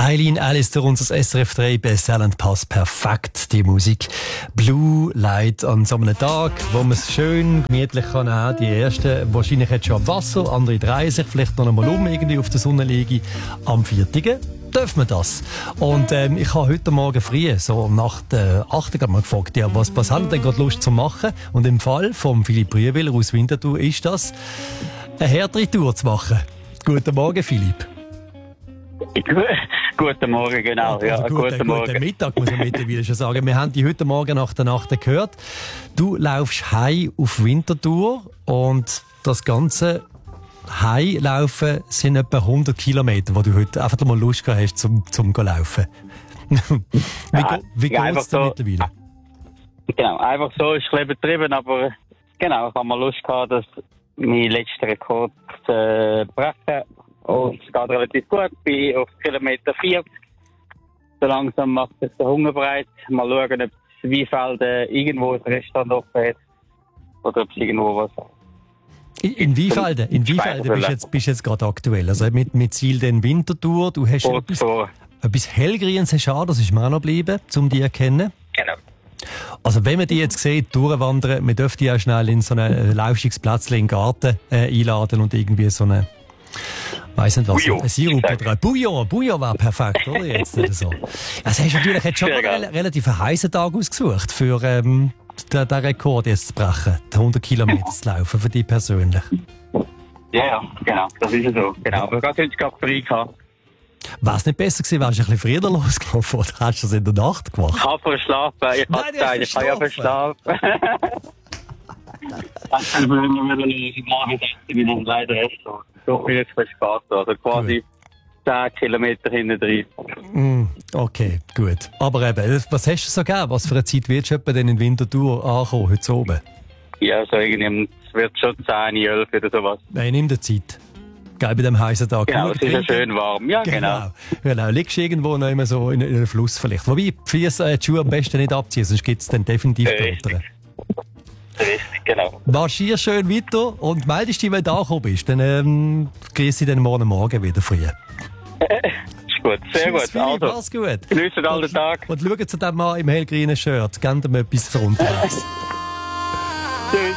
Eileen Alistair, unser SRF 3 Bestselling passt perfekt, die Musik. Blue Light an so einem Tag, wo man es schön gemütlich kann haben. Die ersten wahrscheinlich jetzt schon am Wasser, andere drehen sich vielleicht noch einmal irgendwie auf der Sonne liegen. Am 4. dürfen wir das. Und ich habe heute Morgen früh, so nach der 8. mal gefragt, ja, was haben wir denn gerade Lust zu machen? Und im Fall von Philipp Brühwiller aus Winterthur ist das, eine härtere Tour zu machen. Guten Morgen, Philipp. Guten Morgen, genau. Ja, guten Morgen. Guten Mittag, muss man mittlerweile schon sagen. Wir haben dich heute Morgen nach der Nacht gehört. Du laufst heim auf Winterthur und das ganze Heimlaufen sind etwa 100 Kilometer, wo du heute einfach mal Lust gehabt hast, zum laufen. Wie geht es dir mittlerweile? Genau, einfach so ist es betrieben, aber genau, ich habe mal Lust gehabt, dass mein letzter Rekord brechen. Und es geht relativ gut, bin auf Kilometer 40. So langsam macht es den Hunger breit. Mal schauen, ob das Weinfelden irgendwo ein Restaurant offen hat. Oder ob es irgendwo was... In Weinfelden bist du jetzt gerade aktuell. Also mit Ziel den Winterthur. Du hast etwas Hellgrünes hast du an, das ist mir auch noch geblieben, um dich zu erkennen. Genau. Also wenn man die jetzt sieht, durchwandern, wir dürfen die auch schnell in so einen Lauschiges im Garten einladen und irgendwie so eine... Weiss nicht was, ein Sirup oder ein Bouillon wäre perfekt, oder? Jetzt so. Also hast du natürlich jetzt schon einen relativ heißen Tag ausgesucht, für den Rekord jetzt zu brechen, die 100 Kilometer zu laufen, für dich persönlich. Ja, genau, das ist so. Genau, aber gerade heute gerade frei gehabt. Wäre es nicht besser gewesen, wärst du ein bisschen früher losgelaufen oder hast du es in der Nacht gemacht? Ich habe verschlafen, ich habe ja verschlafen. Ich kann wieder leider erst so. So viel jetzt spät, also quasi 10 Kilometer hinten drin. Okay, gut. Aber eben, was hast du so gegeben? Was für eine Zeit willst du denn in Winterthur ankommen, heute oben? Ja, so irgendwie, es wird schon 10, 11 oder sowas. Nein, nimm dir Zeit. Geh bei dem heißen Tag. Genau, es ist ja schön warm. Ja, genau. Liegst du irgendwo noch immer so in einem Fluss vielleicht. Wobei, die Schuhe am besten nicht abziehen, sonst gibt es dann definitiv Blätter. Richtig, genau. Marschier schön weiter und meldest dich, wenn du angekommen bist. Dann grüße ich dann morgen wieder früh. Ist gut, sehr Tschüss, gut. Also, mach's gut. Genießt all den Tag. Und schau zu dem Mann im hellgrünen Shirt. Gib ihm etwas für unterwegs. Tschüss.